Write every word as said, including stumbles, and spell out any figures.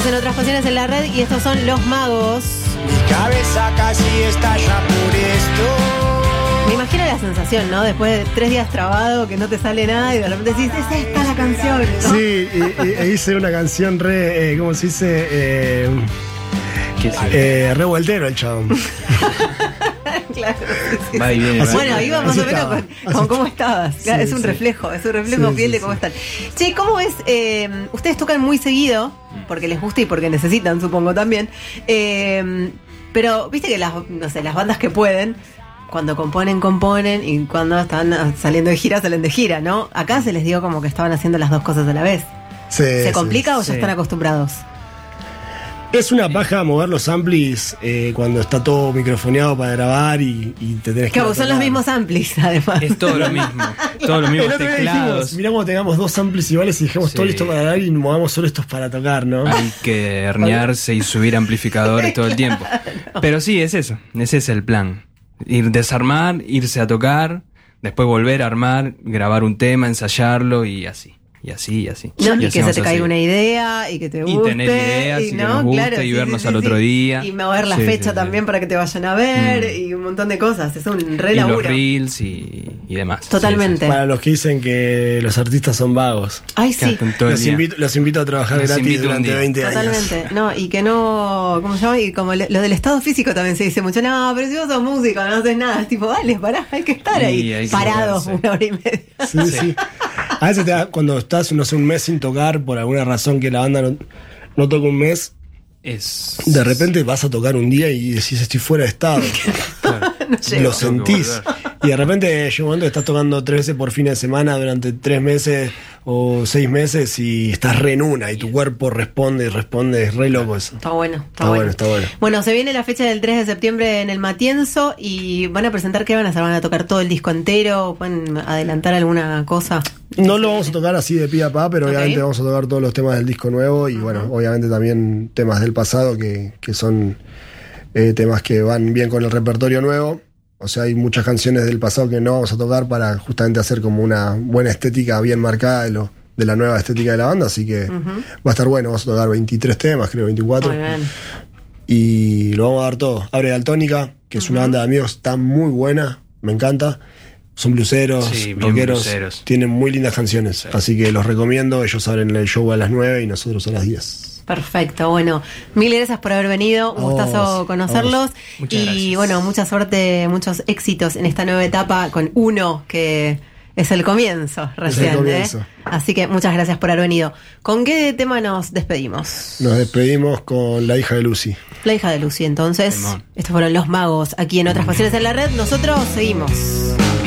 en Otras Pasiones en la Red y estos son Los Magos. Mi cabeza casi estalla por esto. Me imagino la sensación, ¿no? Después de tres días trabado, que no te sale nada y de repente decís, es esta la canción, ¿no? Sí, y, y, e hice una canción re, eh, ¿cómo se dice? Eh, eh, re vueltero el chabón. Claro. Sí, Va y viene, sí. va. Bueno, iba más Así o menos estaba. con, con cómo estabas. Claro, Sí, es un sí. reflejo, es un reflejo Sí, piel sí, de cómo sí. están. Che, ¿cómo es? Eh, ustedes tocan muy seguido, porque les gusta y porque necesitan, supongo también. Eh, pero viste que las, no sé, las bandas que pueden, cuando componen, componen, y cuando están saliendo de gira, salen de gira, ¿no? Acá se les dio como que estaban haciendo las dos cosas a la vez. Sí, ¿Se sí. complica o ya sí. están acostumbrados? Es una paja mover los amplis eh, cuando está todo microfoneado para grabar y, y te tenés que... Claro, son los mismos amplis, además. Es todo lo mismo. Todos los El mismos otro día dijimos, teclados. mirá cuando tengamos dos amplis iguales y dejemos Sí. todo listo para grabar y movamos solo estos para tocar, ¿no? Hay que hernearse y subir amplificadores todo el tiempo. Pero sí, es eso. Ese es el plan. Ir desarmar, irse a tocar, después volver a armar, grabar un tema, ensayarlo y así. Y así, y así. No, y que se hacemos te caiga así. una idea y que te guste. Y tener ideas y que nos guste y vernos al otro día. Y mover la Sí, fecha sí, también sí. para que te vayan a ver Mm. y un montón de cosas. Es un re Y los laburo. reels y, y demás. Totalmente. Para los que dicen que los artistas son vagos. Ay, Sí, sí, sí. sí. Que hacen todo el Los día. invito, los invito a trabajar Los gratis invito un durante día. veinte años. Totalmente. No, y que no. ¿Cómo se llama? Y como le- lo del estado físico también se dice mucho. No, pero si vos sos músico, no haces nada. Es tipo, dale, pará, hay que estar Y ahí. hay que Parados moverse. una hora y media. Sí, sí. A veces te da- cuando estás, no sé, un mes sin tocar, por alguna razón que la banda no, no toca un mes, Es. de repente vas a tocar un día y decís estoy fuera de estado. Claro. No llego. Lo Tengo que sentís. volver. Y de repente llega un momento que estás tocando tres veces por fin de semana durante tres meses o seis meses y estás re en una y tu cuerpo responde y responde. Es re loco eso. Está bueno, está, Está bueno. bueno, está bueno. Bueno, se viene la fecha del tres de septiembre en el Matienzo y van a presentar, ¿qué van a hacer? ¿Van a tocar todo el disco entero? ¿Pueden adelantar alguna cosa? No lo vamos a tocar así de pie a pa, pero Ok. obviamente vamos a tocar todos los temas del disco nuevo y bueno, obviamente también temas del pasado que, que son eh, temas que van bien con el repertorio nuevo. O sea, hay muchas canciones del pasado que no vamos a tocar para justamente hacer como una buena estética bien marcada de, lo, de la nueva estética de la banda, así que Ujú. va a estar bueno. Vamos a tocar veintitrés temas, creo veinticuatro. Muy bien. Y lo vamos a dar todo. Abre Daltónica, que es una banda de amigos, está muy buena, me encanta. Son bluseros, Sí, bien rockeros, bluseros. tienen muy lindas canciones. Sí. Así que los recomiendo. Ellos abren el show a las nueve y nosotros a las diez. Perfecto, bueno, mil gracias por haber venido, un A vos, gustazo a conocerlos Muchas y gracias. bueno, mucha suerte, muchos éxitos en esta nueva etapa con Uno, que es el comienzo recién, comienzo. ¿eh? Así que muchas gracias por haber venido. ¿Con qué tema nos despedimos? Nos despedimos con La hija de Lucy. La hija de Lucy, entonces. Temón. Estos fueron Los Magos aquí en Otras Pasiones en la Red. Nosotros seguimos.